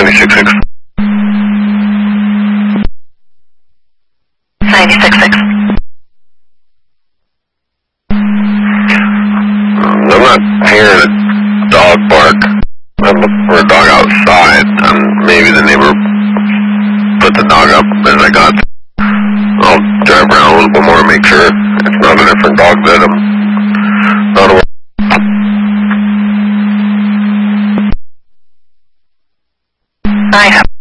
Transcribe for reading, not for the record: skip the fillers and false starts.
96.6. 96.6. I'm not hearing a dog bark. I'm looking for a dog outside. Maybe the neighbor put the dog up as I got there. I'll drive around a little bit more and make sure it's not a different dog that I'm not aware of. I have